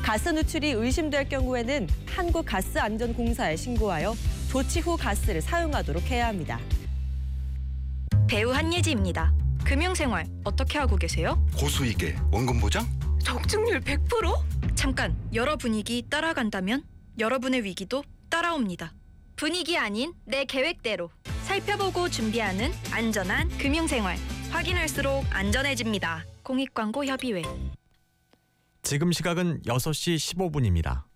가스 누출이 의심될 경우에는 한국가스안전공사에 신고하여 조치 후 가스를 사용하도록 해야 합니다. 배우 한예지입니다. 금융생활 어떻게 하고 계세요? 고수익에 원금 보장? 적중률 100%? 잠깐, 여러 분위기 따라간다면 여러분의 위기도 따라옵니다. 분위기 아닌 내 계획대로 살펴보고 준비하는 안전한 금융생활. 확인할수록 안전해집니다. 공익광고협의회. 지금 시각은 6시 15분입니다.